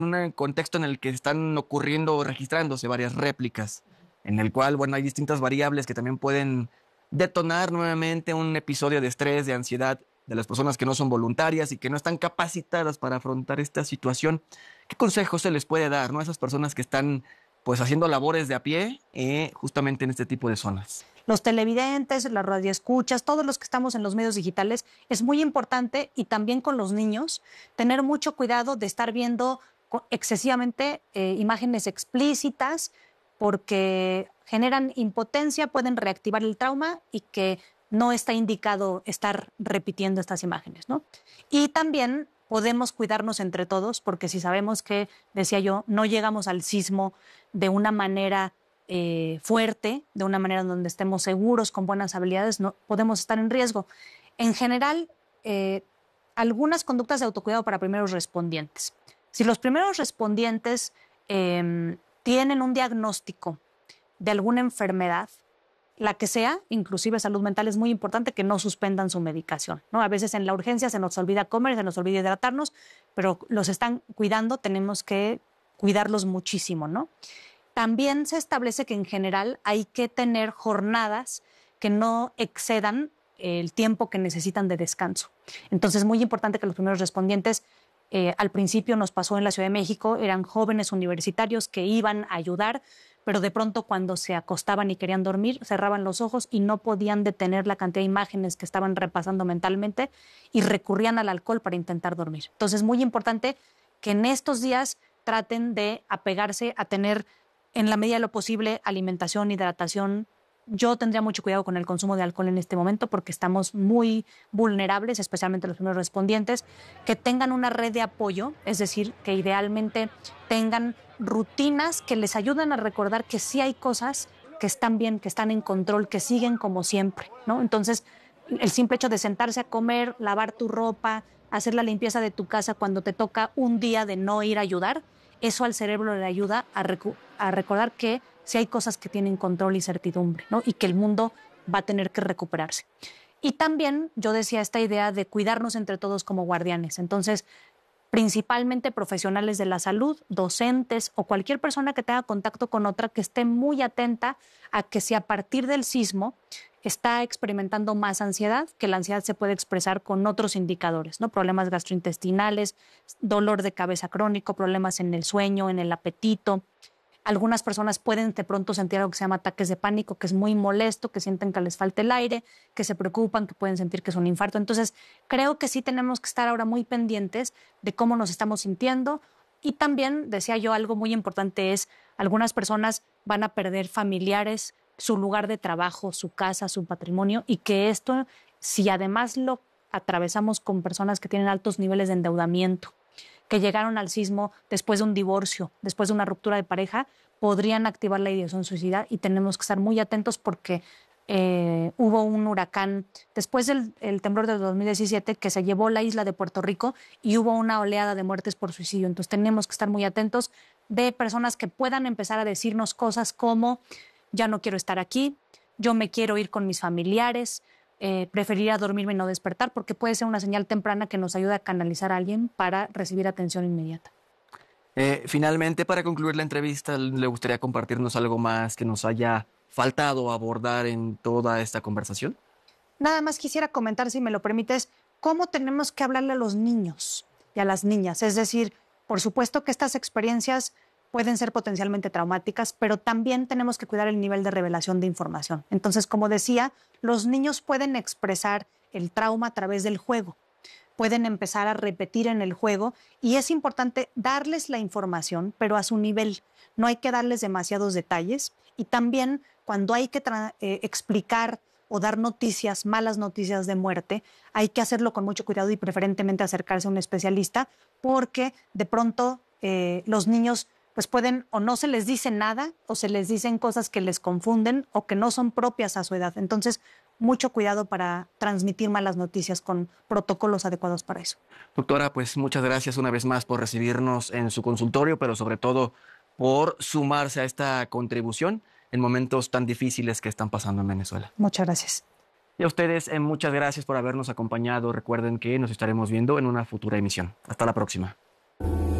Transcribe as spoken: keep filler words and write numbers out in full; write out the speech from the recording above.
un contexto en el que están ocurriendo, registrándose varias réplicas, en el cual, bueno, hay distintas variables que también pueden detonar nuevamente un episodio de estrés, de ansiedad de las personas que no son voluntarias y que no están capacitadas para afrontar esta situación. ¿Qué consejos se les puede dar, ¿no?, a esas personas que están pues haciendo labores de a pie eh, justamente en este tipo de zonas? Los televidentes, las radioescuchas, todos los que estamos en los medios digitales, es muy importante, y también con los niños, tener mucho cuidado de estar viendo excesivamente eh, imágenes explícitas, porque generan impotencia, pueden reactivar el trauma y que no está indicado estar repitiendo estas imágenes, ¿no? Y también podemos cuidarnos entre todos, porque si sabemos que, decía yo, no llegamos al sismo de una manera eh, fuerte, de una manera donde estemos seguros, con buenas habilidades, no podemos estar en riesgo. En general, eh, algunas conductas de autocuidado para primeros respondientes. Si los primeros respondientes eh, tienen un diagnóstico de alguna enfermedad, la que sea, inclusive salud mental, es muy importante que no suspendan su medicación, ¿no? A veces en la urgencia se nos olvida comer, se nos olvida hidratarnos, pero los están cuidando, tenemos que cuidarlos muchísimo, ¿no? También se establece que en general hay que tener jornadas que no excedan el tiempo que necesitan de descanso. Entonces es muy importante que los primeros respondientes, eh, al principio nos pasó en la Ciudad de México, eran jóvenes universitarios que iban a ayudar, pero de pronto cuando se acostaban y querían dormir, cerraban los ojos y no podían detener la cantidad de imágenes que estaban repasando mentalmente y recurrían al alcohol para intentar dormir. Entonces es muy importante que en estos días traten de apegarse a tener, en la medida de lo posible, alimentación, hidratación. Yo tendría mucho cuidado con el consumo de alcohol en este momento porque estamos muy vulnerables, especialmente los primeros respondientes, que tengan una red de apoyo, es decir, que idealmente tengan rutinas que les ayuden a recordar que sí hay cosas que están bien, que están en control, que siguen como siempre, ¿no? Entonces, el simple hecho de sentarse a comer, lavar tu ropa, hacer la limpieza de tu casa cuando te toca un día de no ir a ayudar, eso al cerebro le ayuda a, recu- a recordar que sí hay cosas que tienen control y certidumbre, ¿no? Y que el mundo va a tener que recuperarse. Y también yo decía esta idea de cuidarnos entre todos como guardianes. Entonces, principalmente profesionales de la salud, docentes o cualquier persona que tenga contacto con otra, que esté muy atenta a que si a partir del sismo está experimentando más ansiedad, que la ansiedad se puede expresar con otros indicadores, ¿no? Problemas gastrointestinales, dolor de cabeza crónico, problemas en el sueño, en el apetito. Algunas personas pueden de pronto sentir algo que se llama ataques de pánico, que es muy molesto, que sienten que les falta el aire, que se preocupan, que pueden sentir que es un infarto. Entonces, creo que sí tenemos que estar ahora muy pendientes de cómo nos estamos sintiendo. Y también, decía yo, algo muy importante es, algunas personas van a perder familiares, su lugar de trabajo, su casa, su patrimonio, y que esto, si además lo atravesamos con personas que tienen altos niveles de endeudamiento, que llegaron al sismo después de un divorcio, después de una ruptura de pareja, podrían activar la ideación suicida, y tenemos que estar muy atentos porque eh, hubo un huracán después del el temblor de dos mil diecisiete que se llevó la isla de Puerto Rico y hubo una oleada de muertes por suicidio. Entonces tenemos que estar muy atentos de personas que puedan empezar a decirnos cosas como: ya no quiero estar aquí, yo me quiero ir con mis familiares, Eh, preferiría dormirme y no despertar, porque puede ser una señal temprana que nos ayude a canalizar a alguien para recibir atención inmediata. Eh, finalmente, para concluir la entrevista, ¿le gustaría compartirnos algo más que nos haya faltado abordar en toda esta conversación? Nada más quisiera comentar, si me lo permites, cómo tenemos que hablarle a los niños y a las niñas. Es decir, por supuesto que estas experiencias pueden ser potencialmente traumáticas, pero también tenemos que cuidar el nivel de revelación de información. Entonces, como decía, los niños pueden expresar el trauma a través del juego, pueden empezar a repetir en el juego, y es importante darles la información, pero a su nivel. No hay que darles demasiados detalles, y también cuando hay que eh, explicar o dar noticias, malas noticias de muerte, hay que hacerlo con mucho cuidado y preferentemente acercarse a un especialista, porque de pronto eh, los niños pues pueden, o no se les dice nada, o se les dicen cosas que les confunden o que no son propias a su edad. Entonces, mucho cuidado para transmitir malas noticias, con protocolos adecuados para eso. Doctora, pues muchas gracias una vez más por recibirnos en su consultorio, pero sobre todo por sumarse a esta contribución en momentos tan difíciles que están pasando en Venezuela. Muchas gracias. Y a ustedes, eh, muchas gracias por habernos acompañado. Recuerden que nos estaremos viendo en una futura emisión. Hasta la próxima.